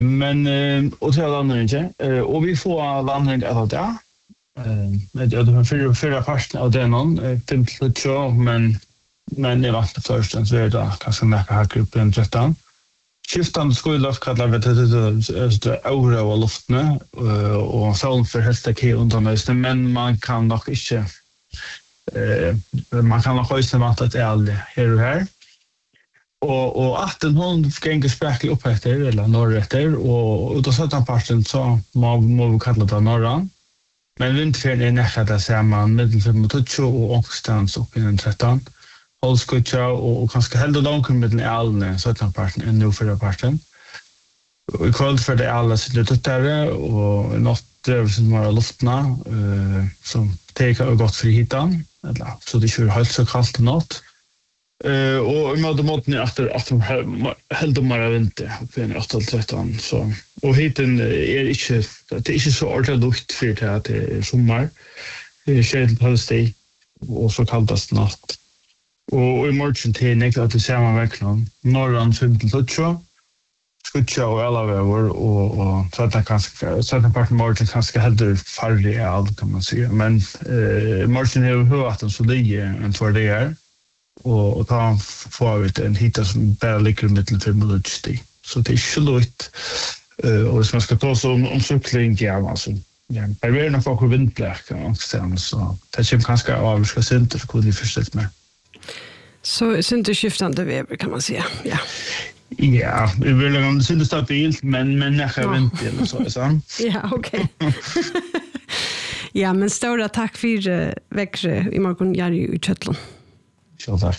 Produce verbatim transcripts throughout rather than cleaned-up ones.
Men, eh, och till vandring inte. Eh, och vi får vandring av det. Eh, jag har fyra, fyra parten av det någon. Eh, fem till två, men, men det var inte först. Så är det kanske näka här gruppen tretton. Skiftan skulle kallar vi det det aura och luftne och solen för hästa ke undan det men man kan nog inte eh man kan nog höjsa vant att är det här och här och och att den hon gänger spärkligt upp efter eller norrötter och och då så att parten så man må kalla det norra men vindfärden är nära där ser man medel för motor och oxstans upp i den tretton. Hållskutja och kanske hellre långt med den allne så att den parten är nu för den parten. Och i kväll för det alla sitter där och något som var luftna eh som tar och gott för hitan eller så det kör helt så kallt något. Eh och med de måtten efter att de hellre mer vinter på en åtta tretton så och hiten är inte det är inte så ordentligt luft för det att det är sommar. Det är skedligt halvsteg och så kallast natt. Och i morgon till nekta att det ser man verkligen norran fem till tjugo skutja och alla vägar och och så att det kanske så att en part morgon kanske hade farlig allt kan man säga men eh morgon är hur att den så ligger en för det är och och ta får vi en hitta som bara ligger i mitten för minuter så det är slut eh och så man ska ta så om, om cykling ja alltså ja det är nog för vindbläck och så det kommer kanske av ska sent för kunde förstått med. Så synte skiftande väder kan man säga. Ja. Ja, vi vill om det synte stabilt men men nära vinter eller så så. Ja, okej. Ja, men stora tack för uh, växre i morgon Jari i Köttlund. Så tack.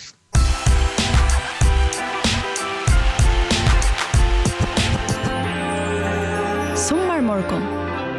Sommarmorgon.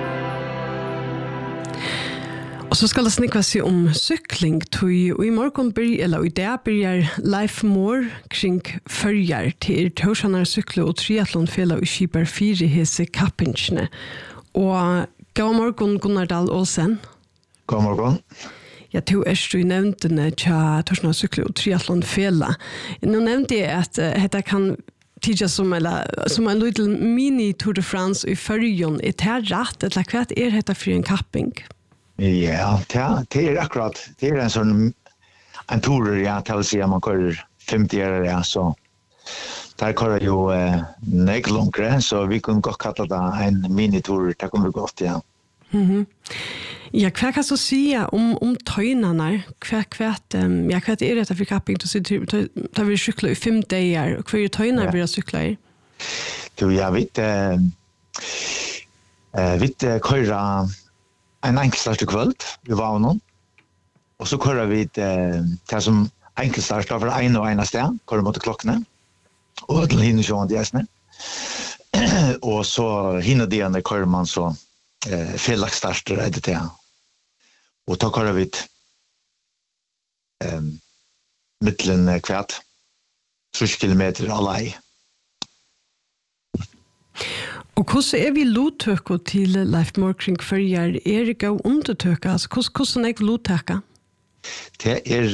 Och så ska det snicka sig om cykling tui och i morgon blir eller i det blir Life More kring förjar till Torshanar cykla och triathlon fälla och skipar fyra hese kappinchne. Och god morgon Gunnar Dahl Olsen. God morgon. Jag tog erst i nämnden tja Torshanar cykla och triathlon fälla. Nu nämnde jag att uh, det kan tidigare som eller som en liten mini Tour de France i förjon är det här rätt eller vad är det för en kapping? Ja, det, det är akkurat. Det är en sån en tur, ja, till att säga man kör femtio år, ja, så där kör ju eh, neglångre, så vi kan gott kalla det en minitur, det kommer gott, ja. Mhm. Ja, vad kan så säga om om töjnarna? Vad kvätt um, ja, vad är det för capping då så tar vi cykla i fem dagar och för töjnar vi cykla i? Du jag vet eh eh vet köra en enkelstart kväll vi var någon. Och så kör vi det eh, som enkelstart av en och ena sted, kör mot klockan. Och då hinner ju det nästan. Och så hinner det när kör man så eh felaktstarter är det där. Och då kör vi ehm mitten kvart tre kilometer allai. Och hur är vi lotöka till Life More kring förjar? Är det gå undertöka? Alltså hur hur är det lotöka? Det är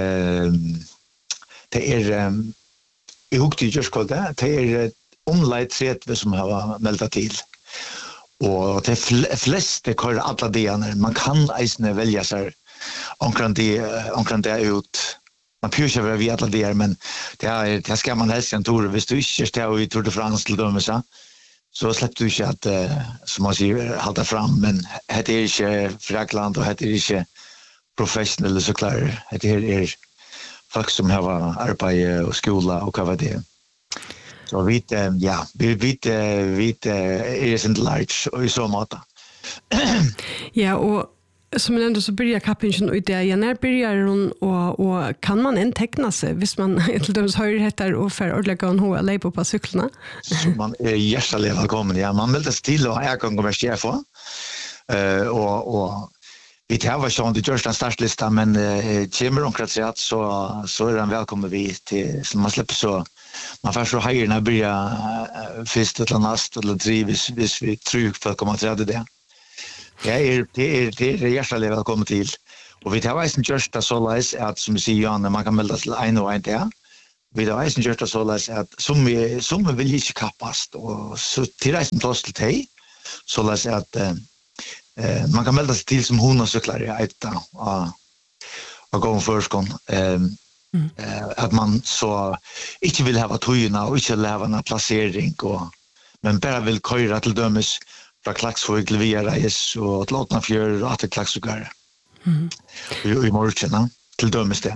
det är i hukti just kalled det. Det är omleit tre som har meldat till. Och det flesta kör alla dagar. Man kan isne välja sig omkring det omkring det ut. Man pyschar väl vi alla dagar men det är det ska man helst en tur visst du inte står i Tour de France till dem så. Så släppte du inte att som man säger hålla fram men det är inte Frankland och det är inte professionella så klar. Det är folk som har arbete och skola och vad det är. Så vi ja, vi vi vi är inte large och så mata. Ja, och som ändå så börjar kappingen och det är när börjar hon och och kan man än teckna sig hvis man till dem har heter och för ordentligt kan ha label på cyklarna. Så man är hjärtligt välkommen. Ja, man vill det till och jag kan komma chef för. Eh och och vi tar var sån det görs den startlista men eh kommer omkring så så är den välkommen vi till så man släpper så man får så höjer när börja först eller nästa eller tre vis vis vi tror för att komma till det. Ja, är det är det är hjärtligt välkommen till. Och vi tar väl inte just det så läs att som säger Jan man kan melda till en och en där. vi har eisen gjort det så løs at som vi, som vi vil ikke kappast, og så til reisen plass til teg, så løs at eh, eh, man kan melde seg til som hun og sykler i eita og, og gå om førskånd. Eh, mm. eh, at man så ikke vil hava tøyene og ikke vil hava en plassering, og, men bare vil køyre til dømes fra Klaksvøy til Via Reis og til Åtnafjør og til Klaksvøy mm. i, i morgenen til dømes det.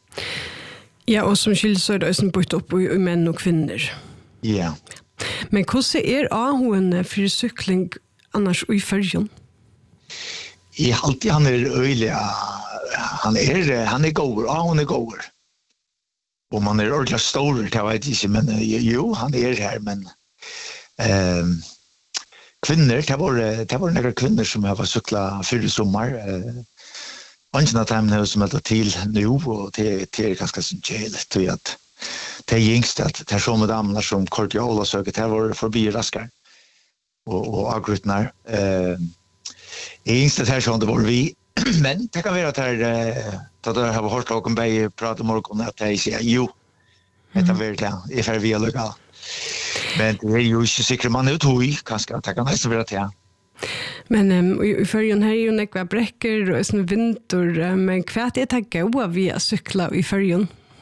Ja, og som skyldes så er det også bort opp i, i menn og kvinner. Ja. Men hvordan er ahoen for sykling annars i fyrjon? I alltid han er øyelig, han er, han er gåer, ahoen er gåer. Og man er ordentlig stor, det vet jeg ikke, men jo, han er her, men eh, kvinner, det var, det var noen kvinner som har syklet før sommar. Eh, Angen av dem har som helst til nu, og det, det er ganske kjælet, tror at det er yngst at det er så med damer som Kortiola søker, det var forbi raskere, og, og avgruttene. Eh, yngst at det er sånn det var vi, men det kan være at det er, da jeg har hørt noen bare prate om morgenen, at jeg sier jo, det er virkelig, jeg er ferdig via lukka. Men det er jo ikke sikkert man er tog, kanskje, det kan nesten være til. Men um, i fyrjon her er jo nekva brekker og sånn vinter, men hva er det gode vi å sykla i fyrjon?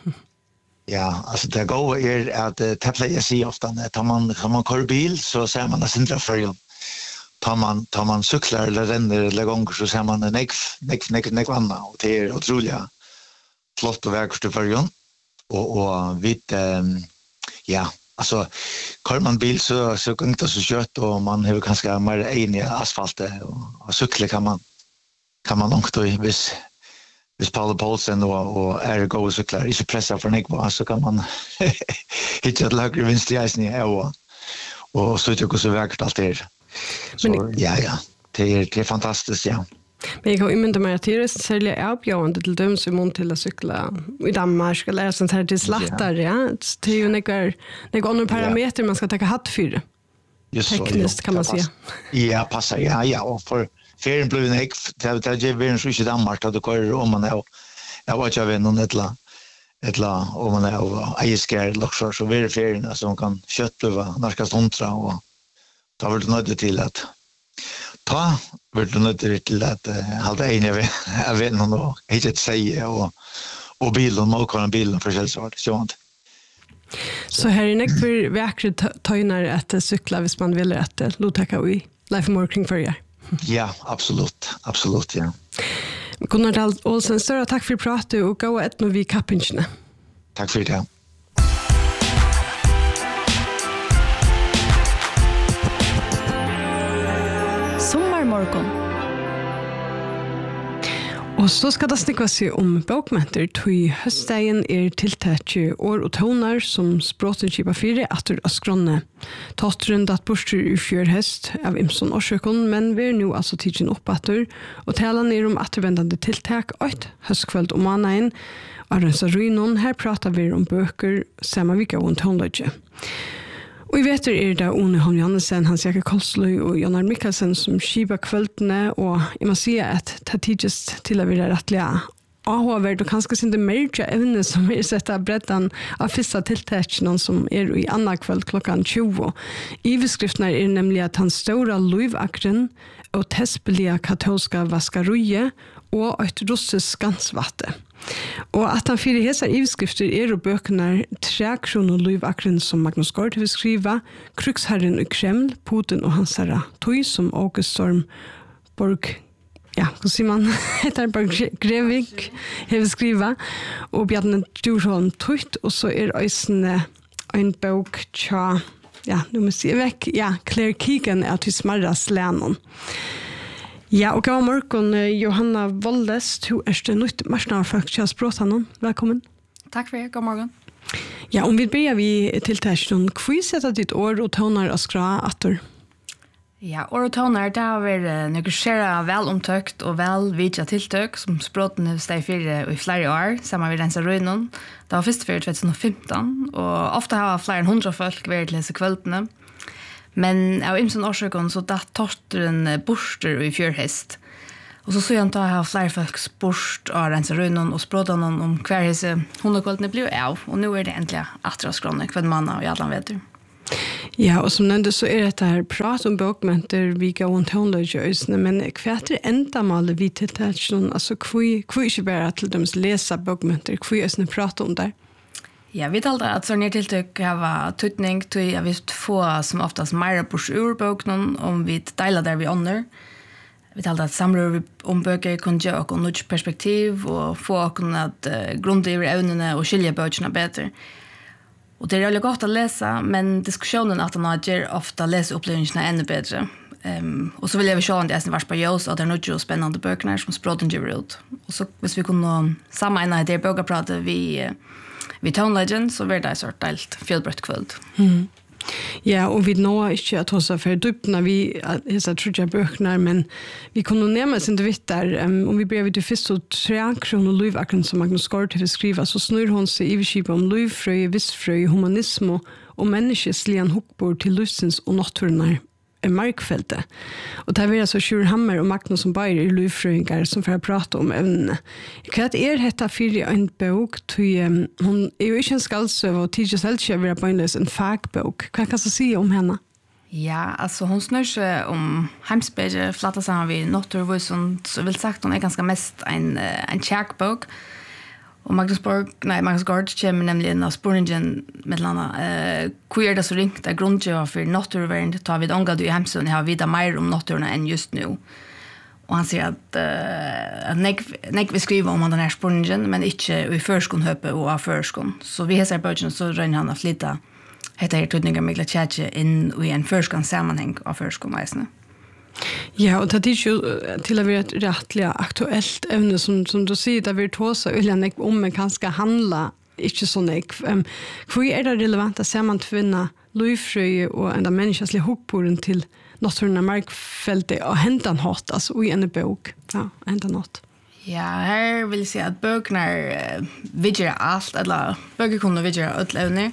Ja, altså det gode er at det pleier jeg sier ofte, tar man, tar man kører bil, så ser man det sindra fyrjon. Tar man, tar man syklar eller renner eller gonger, så ser man nekv, nekv, nekv, nekv anna, og det er utrolig flott og verkst i fyrjon. Og, og vi, um, ja, alltså kör man bil så så går inte så kött och man har kanske mer en i asfalten och cykla kan man kan man nog då vis vis Paul Paulsen och och är gå och cykla inte pressa för Nick så kan man hitta ett lag vinst i isen i och och så tycker så verkar allt det. Så ja ja, det är det är fantastiskt ja. Men jag har inte mer till det sälja erbjudande till dem som måste till att cykla i Danmark eller sånt här till slattare, ja. Det är ju några några andra parametrar man ska ta hatt för. Just så. Tekniskt kan man säga. Ja, passar ja ja och för ferien blev en ek det det ger vi en så i Danmark då går om man är jag vet jag vet någon etla etla om man är och äskär luxor så vi är ferien så man kan kötta norska stontra och ta väl nöjd till att ta vill du nöjd till att hålla in jag vet någon då inte säga och och bilen och kan bilen för självsvart så inte. Så här är det för verkligt tojnar att cykla hvis man vill att låta i life more kring för er. Ja, absolut. Absolut, ja. Gunnar Dahl Olsen, större tack för pratet och gå ett nu vid kappingarna. Tack för det. Sommarmorgon. Og så skal det snikka seg om bokmenter, tog høstdagen er tiltatt år og toner som språten kjipa fire etter å skrånne. Totteren datt borster i fjør høst av Imson Årsøkon, men vi er nå altså tidsen opp etter, og taler ned om ettervendende tiltak et høstkveld om manaen. Og Rensa Rynon, her prater vi om bøker, samme vika og en tonløgje. Og i veter er det One Holm Johansen, Hans Jakob Kolsløy og Jonar Mikkelsen som skiver kveldene, og jeg må si at det tidligst til å være rettelig avhåverd og kanskje sin det merke evne som er sett av bredden av første tiltakene som er i andre kveld klokken tjue. Iveskriftene er nemlig at han større løyvakren og testbelige katolska vaskaruje og et russisk skansvatte. Og at han fyrir hesar ivskrifter er og bøkene tre kroner løyvakren som Magnus Gård vil skriva, Kruksherren i Kreml, Putin og hans herra Tøy som August Storm Borg, ja, hva sier man, heter Borg Grevik, vil skriva, og Bjarne Djurholm Tøyt, og så er øysene en bok tja, ja, nu må si vekk, ja, Claire Keegan er til smarras lænon. Ja, og god morgen, Johanna Voldes, du er det nytt marsnarfolk til Språtanon. Velkommen. Takk for det, god morgen. Ja, om vi begynner vi til testet, hva setter ditt år og toner og skra atter? Ja, år og toner, det har vært negosjeret vel omtøkt og vel vidtja tiltøk, som språtene steg fire i flere år, sammen med Rensa Rynon. Det var først før tjue femten, og ofte har flere enn hundra folk vært til disse kveldene. Men av Imson Årsøkon så datt torteren borster i fjørhest. Och så så jag inte har fler folk sport och rensa runnen och språta någon om kvar hese hundekvälten blir av. Och nu är det äntligen attraskrona kvar manna och alla vet du. Ja, och som nämnde så är det här prat om bokmenter vi går om tonlöjösna, men kvart är enda mal vi till tätslån, alltså kvui inte bara till dem läsa bokmenter, kvui är såna prata om där. Ja, vi talte at sånne tiltøk har tøytning til jeg vil få som oftast mer på urbøkene om vi deler der vi ånder. Vi talte at samrør om bøker kunne gjøre oss noe perspektiv og få oss at uh, grunne i evnene og skilje bøkene bedre. Og det er veldig godt å lese, men diskussionen at han gjør ofte leseopplevelsene ännu bedre. Um, og så vil jeg se om det er vært på Jøs, og det er noe spennende bøkene som språten gjør ut. Og så hvis vi kunne sammenligne det bøkerpratet vi... Uh, Vi Town Legend så var det en sort delt fjellbrøtt kvöld. Mm. Ja, og vi nå ikke at hos for dypna vi hesa trudja bøknar, men vi kunne nemme sin vitt der, um, om vi brev til fyrst og tre kroner løyvakken som Magnus Skård til å skriva, så snur hon seg i viskip om løyfrøy, vissfrøy, humanismo og menneskeslian hukbord til lystens og naturnar markfeltet. Og det er altså Sjur Hammer og Magnus som bare er løyfrøyngar som får prate om evnene. Hva er dette for en bok? Um, hun er jo ikke en skaldsøv og tidligere selv ikke vil ha en fagbok. Hva kan du si om henne? Ja, altså hun snør seg om heimsbedre, flatta sammen vi naturvøysen, så vil sagt hun er ganske mest en, en kjærkbok. Og Magnus Borg, nei, Magnus Gård kommer nemlig inn av spurningen med landa. Eh, hvor er det så ringt av grunngjøver for naturvern? Tar vi det omgått i hemsøen, jeg har vidt mer om naturene enn just nå. Og han sier at, uh, at nek, nek vi skriver om denne spurningen, men ikke i førskonhøpet og av førskon. Så vi har sett bøtjen, så rønner han å flytte etter her tøytninger med Glatjetje inn i en førskons sammenheng av førskonveisene. Ja, og det er jo til å være et rettelig aktuelt evne, som, som du sier, det vil ta seg ulike om man kan skal handle, ikke sånn jeg. Um, hvor er det relevant å se man tvinne løyfrøy og enda menneskeslig hukporen til naturen av markfeltet og hente en hatt, altså i en bok. Ja, hente en hatt. Ja, her vil jeg si at bøkene uh, vidger alt, eller bøker kunne vidger alt evner.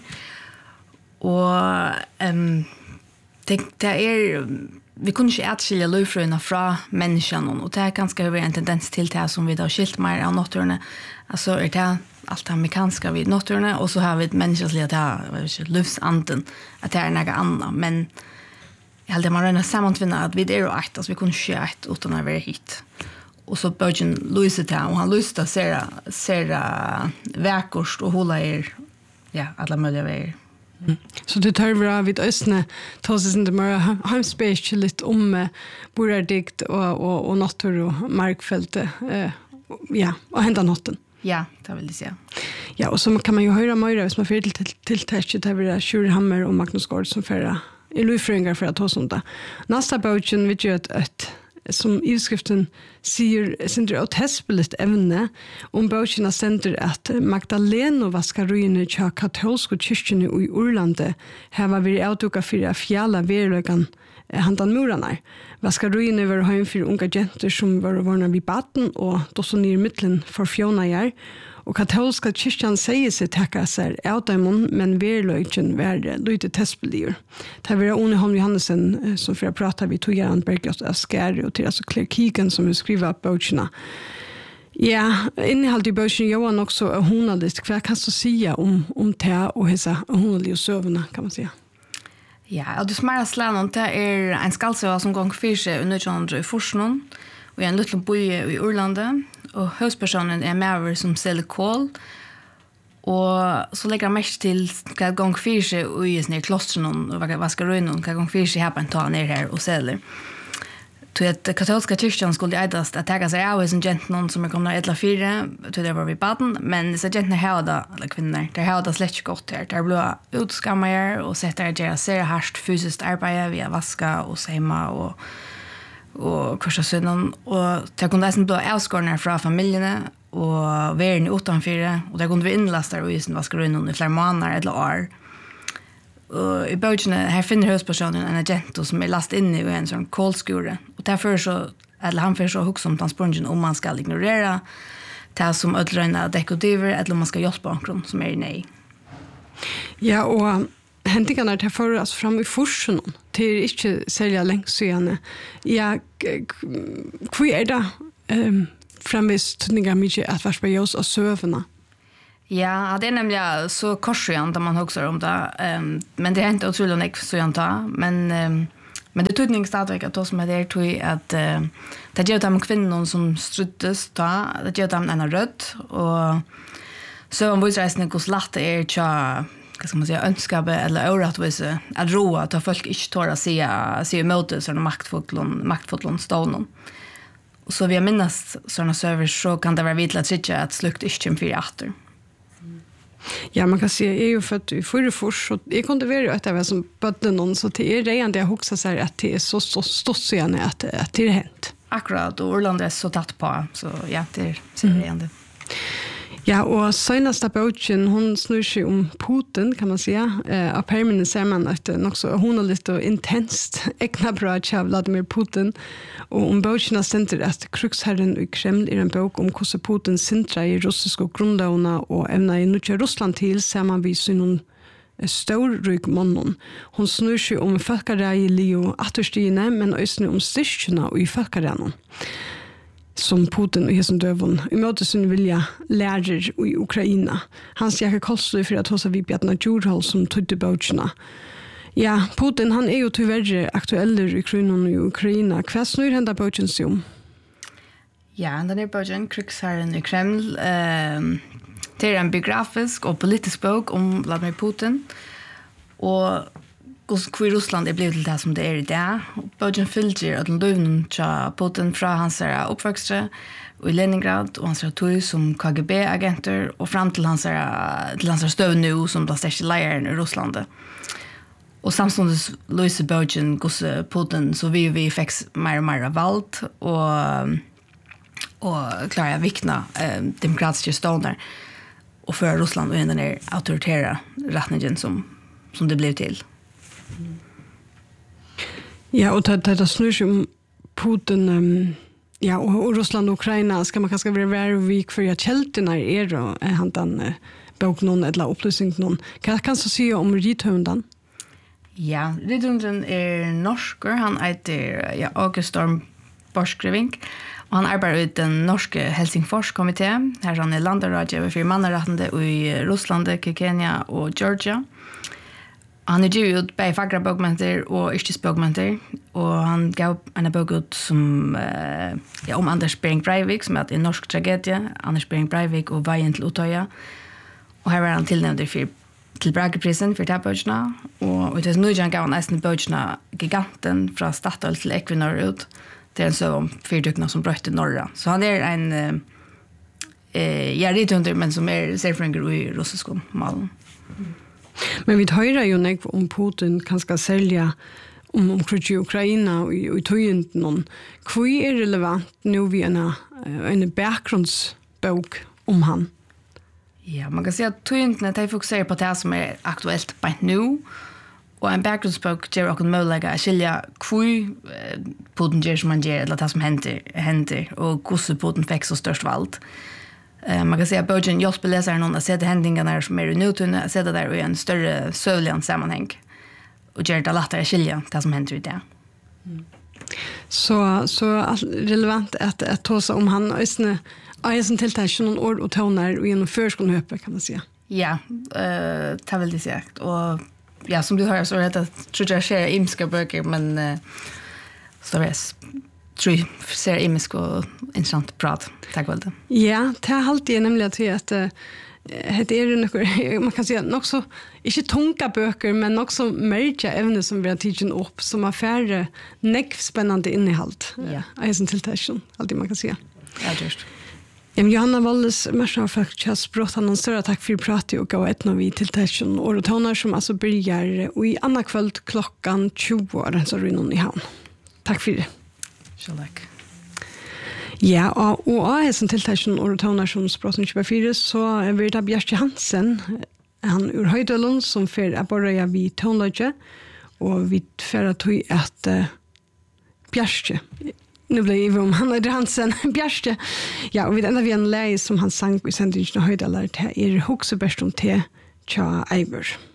Og um, det, det er... Vi kunne ikke atskilje løyfrøyene fra menneskene, og det er ganske over en tendens til det som vi har skilt mer av naturene. Altså er det alt det mekanske vid naturene, og så har vi menneskelig at det er løvsanden, at det er noe annet. Men jeg heldig man røyner sammantvinne at vi er jo eit, altså vi kunne ikke eit uten å være hit. Og så bøyden lyser til, og han lyser til å se, se verkost og hula er, ja, alle mulige veier. Mm. Så det tar vi av vid østene, ta oss ikke mer heimspesielt litt om uh, borardikt og, og, og natur og markfeltet, uh, ja, og henda natten. Ja, det vil jeg si. Ja, og så kan man jo høre mer hvis man får til tiltestet, det er Sjur Hammer og Magnus Gård som får i løyfrøyngar for å ta sånt det. Nasta bøtjen vil gjøre et, et som i skriften sier sender et hespelig evne om bøtjene sender at Magdaleno vaskarøyene til katolske kyrkjene i Urlandet her var vi avduket for å fjalla verløkene handan murarna. Vaskarøyene var høyen for unga jenter som var varna vid baden og dosso nere mittlen for fjona gjør. Og katolska kyrkjan sier seg takka seg av dem, men verløyken var lite testbelier. Det var One Holm Johannesen som for å prate vi tog Jan Bergljot av Skære og til altså Claire Keegan som har skrivet av bøtjene. Ja, innehalt i bøtjene gjør han også honalist. Hva kan du si om, om det og hese honalige søvnene, kan man si? Ja, og du smerre slænen, det er en skaldsøva som gong fyrir seg under tjåndre i Forsnån, og en liten bøye i Urlandet, og høyspersonen er med som selger kål, og så legger han mest til hva gong fyrir seg i sånne klostrene og vaskarøyene, hva gong fyrir seg her på en ta ned her og selger. Til at katolska kyrkjan skulle eidast at tega seg av i sånne gentene som er kommet edla fire, til det var vi baden, men disse gentene har da, eller kvinner, de har da slett ikke godt her. De ble utskammet her, og setter her gjøre ser hardt fysisk arbeid via vaska og seima og og kursa sønnen, og det kunne nesten bli avskårene fra familiene, og verden utenfyre, og det kunne vi innlaste og isen vaskerøynen i flere måneder eller år. Og i bøtjene, her finner høyspersonen en agent som er last inn i en sånn kålskure, og derfor så, eller han får så hukse om transporten om man skal ignorere det som ødelrøyne dekotiver, eller om man skal hjelpe noen som er nei. Ja, og hendingarna tar för oss fram i forsen till inte sälja längs igen. Ja, hur är det um, framvis tydningar mycket att vara spejos och sövna. Ja, det är nämligen så korsjant om man huxar om det. Um, men det är inte otroligt mycket så jag tar. Men, um, men det tydning stadigvæk att då som är det tror att uh, det gör dem kvinnor som struttes ta. Det gör dem en röd. Och så om vi reisning hos latte är tja, vad ska man säga, önskabe eller öratvise att roa att folk inte tar att säga sig emot sådana maktfotlån, maktfotlån stålen. Och så vi har minnast sådana servers så kan det vara vidla tridja att slukt inte fyra åter. Ja, man kan se, jag är ju född i förra fors så jag kunde vara att det var som bödde någon så det är redan det jag också säger att det är så, så stort så gärna att, att det är hänt. Akkurat, och Orland är så tatt på så ja, det är så mm. igen det. Ja, och senaste boken, hon snur sig om Putin, kan man säga. Eh, av perminen ser man att det är också hon är lite intenst ägna bra av Vladimir Putin. Och om boken har stämt att krigsherren i Kreml är en bok om hur Putin sintrar i russiska grundlagarna och ämnar i Nutja Russland till ser man vid sin storryk månen. Hon snur sig om folkarej Leo atterstigene, men också om styrkorna i folkarejen. Som Putin och som dövon i möte sin vilja lärer i Ukraina. Han säger kostlig för att hos vi Bjarna Djurhåll som tog till bötcherna. Ja, Putin han är ju tyvärr aktuell i krigen i Ukraina. Vad snur hända bötchen sig om? Ja, den är bötchen, krigsherren i Kreml. Eh, det är en biografisk och politisk bok om Vladimir Putin. Och hur Russland är blivit till det som det är i det. Bötchen fylger att löven till Putin från hans uppväxtre i Leningrad och hans tog som K G B-agenter och fram till hans, till hans stöv nu som den största lejaren i Ryssland. Och samtidigt löser Bötchen hos Putin så vi vi fick mer och mer valt och, och klarar vikna eh, demokratiska ståndar och för Ryssland och den där auktoritära rättningen som, som det blev till. Ja, och det, det snur sig om Putin um, ja, och, och Ryssland och Ukraina ska man kanske vara väldigt vik för att kälterna är och är han den uh, bok någon eller upplysning någon. Kan jag kanske säga om Rithundan? Ja, Rithundan är norsk. Han heter ja, August Storm Borskriving och han arbetar i den norska Helsingfors-kommittén. Här han är landarrådgivare för mannarättande i Ryssland, Kenya och Georgia. Han är ju ut på fagra bögmenter och yrkesbögmenter och han gav en bok ut som uh, ja, om Anders Bering Breivik som är en norsk tragedie. Anders Bering Breivik och Vägen till Utöja. Och här var han tillnämnd för, till Brageprisen för tabbögna. Och i tjugohundranio gav han nästan bögna giganten från Statoil till Equinor ut. Det är en så om fyrdukna som bröt i norra. Så han är en uh, uh, ja, rithundre men som är serfringer i russiska malen. Mm. Men vi hører jo nek om Putin kan skal sälja om, om kriget i Ukraina og i, i tøyent noen. Hvor er relevant nu vi en, en bakgrundsbok om han? Ja, man kan säga att tøyentene de fokuserer på det som är aktuellt på nu. Och en bakgrundsbok ger också möjlighet att skilja hvor Putin gör som han gör eller det som händer, händer och hur Putin fick så störst vald. Uh, man kan säga att Bögen hjälper läsaren någon att se de händingarna som är i nutiden, att se det där i en större sövlig sammanhang och gör det lättare att skilja det som händer i det. Mm. Så, så relevant att, att ta sig om han har en tilltag någon år och tonar och genom förskolehöpe kan man säga. Ja, uh, det är väldigt sagt. Och ja, som du hör så är det att tror jag sker imska böcker men uh, så är det tror jag ser imisk och intressant prat. Tack väl det. Ja, det har alltid nämligen till att uh, det är något, man kan säga också, inte tunga böcker men också märka ämnen som vi har tidsen upp som har färre nekv spännande innehåll. Ja. I sin tilltäckning, alltid man kan säga. Ja, just. Ja, Johanna Walles, märkna för att jag sprått han en större tack för pratet och gav ett när vi tilltäckning och tonar som alltså börjar och i andra kväll klockan tjugo år så är det någon i hamn. Tack för det. Tack. Ja, og, og av hessen tiltasjon og toner som språten tjugofyra så er vi da Bjarke Hansen, han ur Høydølund som fer er bare vi tonløgje, og vi fer at tog at uh, Bjarke, nu ble jeg om han er Hansen, Bjarke, ja, og vi enda vi en leie som han sang i sendingen av Høydølund, det er hokseberst om te tja Eivør.